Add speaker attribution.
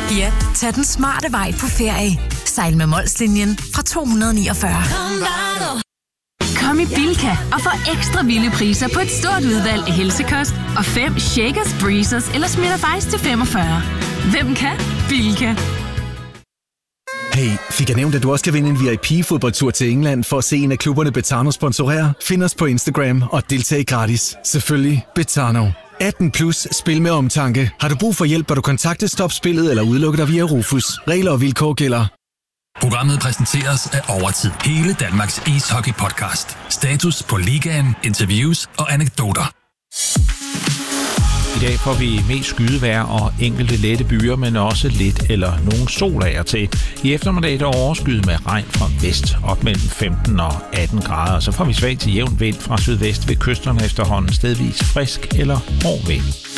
Speaker 1: Ja, tag den smarte vej på ferie. Sejl med Molslinjen fra 249.
Speaker 2: Kom i Bilka og få ekstra vilde priser på et stort udvalg af helsekost og 5 Shakers, Breezers eller Smirnoff Ice til 45. Hvem kan? Bilka.
Speaker 3: Hey, fik jeg nævnt, at du også kan vinde en VIP-fodboldtur til England for at se en af klubberne Betano sponsorere? Find os på Instagram og deltag gratis. Selvfølgelig Betano. 18 plus, spil med omtanke. Har du brug for hjælp, bør du kontakte Stop Spillet eller udelukke dig via Rufus. Regler og vilkår gælder.
Speaker 4: Programmet præsenteres af Overtid. Hele Danmarks ishockey-podcast. Status på ligaen, interviews og anekdoter.
Speaker 5: I dag får vi mest skydevejr og enkelte lette byer, men også lidt eller nogen sol af og til. I eftermiddag er overskyet med regn fra vest op mellem 15 og 18 grader. Så får vi svag til jævn vind fra sydvest ved kysterne efterhånden stedvis frisk eller hård vind.